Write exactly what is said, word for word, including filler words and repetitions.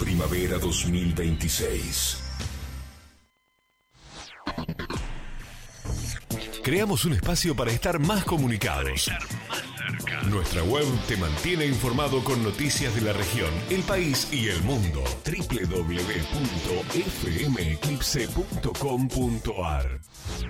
Primavera dos mil veintiséis. Creamos un espacio para estar más comunicados. Nuestra web te mantiene informado con noticias de la región, el país y el mundo. doble u doble u doble u punto f m eclipse punto com punto a r